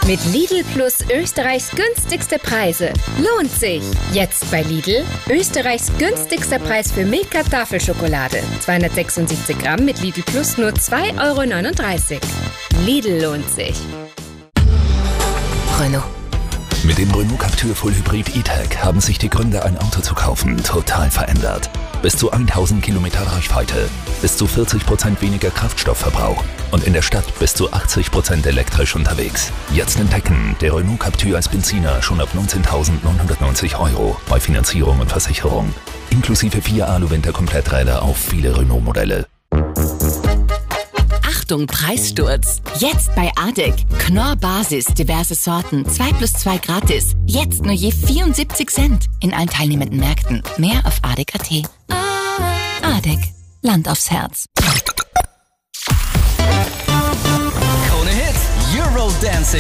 Mit Lidl Plus Österreichs günstigste Preise. Lohnt sich! Jetzt bei Lidl Österreichs günstigster Preis für Milka Tafelschokolade. 276 Gramm mit Lidl Plus nur 2,39 €. Lidl lohnt sich. Renault. Mit dem Renault Captur Full Hybrid E-Tech haben sich die Gründe, ein Auto zu kaufen, total verändert. Bis zu 1000 Kilometer Reichweite, bis zu 40% weniger Kraftstoffverbrauch und in der Stadt bis zu 80% elektrisch unterwegs. Jetzt entdecken, der Renault Captur als Benziner schon ab 19.990 € bei Finanzierung und Versicherung. Inklusive 4 Alu-Winter-Kompletträder auf viele Renault-Modelle. Achtung, Preissturz. Jetzt bei ADEC. Knorr Basis, diverse Sorten, 2+2 gratis. Jetzt nur je 74 Cent in allen teilnehmenden Märkten. Mehr auf adec.at. ADEC. Land aufs Herz. Krone Hit, Eurodance